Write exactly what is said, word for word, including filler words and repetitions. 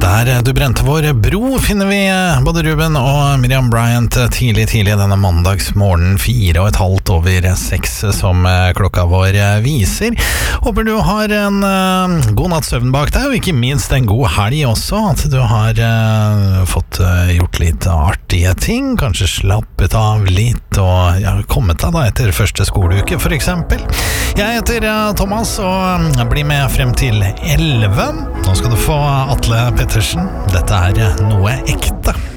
Der du brente vår bro finner vi både Ruben og Miriam Bryant tidlig, tidlig denne mandagsmorgen, fire og et halvt over seks som klokka vår viser. Håper du har en uh, god natts søvn bak deg, og ikke minst en god helg også, at du har uh, fått uh, gjort litt artige ting, kanskje slappet av litt og ja, kommet deg da etter første skoleuke for eksempel. Jeg heter uh, Thomas og uh, blir med frem til elleve. Nå skal du få Atle Pettersen. Dette er Noe ekte.